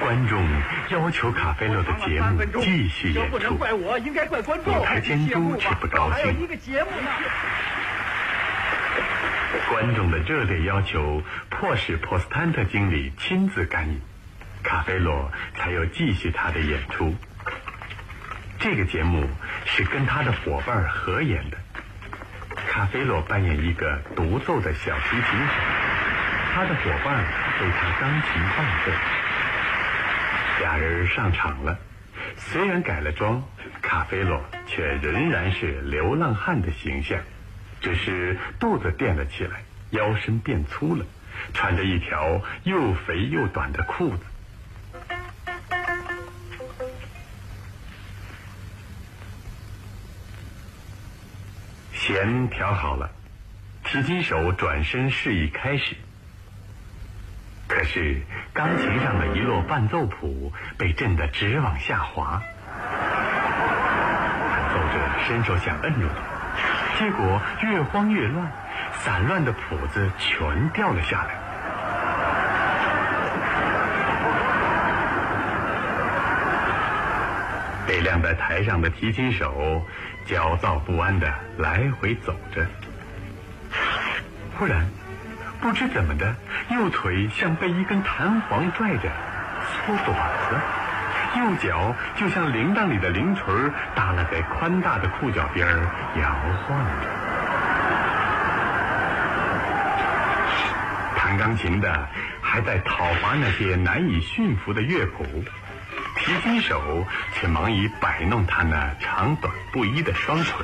观众要求卡菲罗的节目继续演出， 不能怪我，应该怪观众。 舞台监督却不高兴。 还有一个节目呢。 观众的热烈要求迫使波斯坦特经理亲自干预，卡菲罗才有继续他的演出。这个节目是跟他的伙伴合演的，卡菲罗扮演一个独奏的小提琴手，他的伙伴为他钢琴伴奏。俩人上场了，虽然改了妆，卡菲罗却仍然是流浪汉的形象，只是肚子垫了起来，腰身变粗了，穿着一条又肥又短的裤子。弦调好了，提琴手转身示意开始。可是钢琴上的一摞伴奏谱被震得直往下滑，弹奏者伸手想摁住它，结果越慌越乱，散乱的谱子全掉了下来。北亮在台上的提琴手焦躁不安地来回走着，忽然不知怎么的，右腿像被一根弹簧拽着缩短了，右脚就像铃铛里的铃锤搭了在宽大的裤脚边摇晃着。弹钢琴的还在讨伐那些难以驯服的乐谱，提琴手却忙于摆弄他那长短不一的双腿。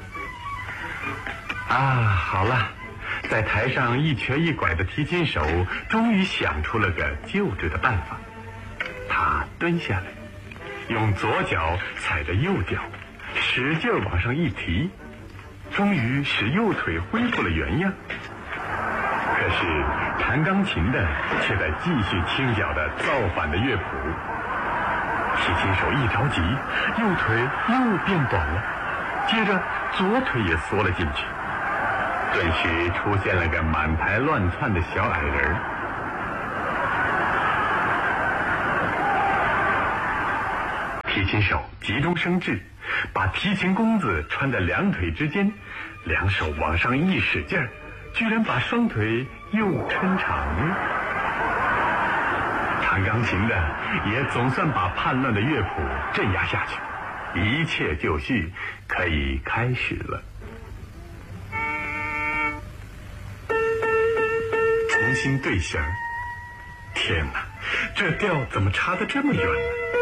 好了，在台上一瘸一拐的提琴手终于想出了个救治的办法。他蹲下来，用左脚踩着右脚，使劲往上一提，终于使右腿恢复了原样。可是弹钢琴的却在继续轻脚的造反的乐谱。提琴手一着急，右腿又变短了，接着左腿也缩了进去，顿时出现了个满台乱窜的小矮人。提琴手急中生智，把提琴弓子穿在两腿之间，两手往上一使劲儿，居然把双腿又抻长了。弹钢琴的也总算把叛乱的乐谱镇压下去，一切就绪，可以开始了。重新对弦儿，天哪，这调怎么差得这么远呢？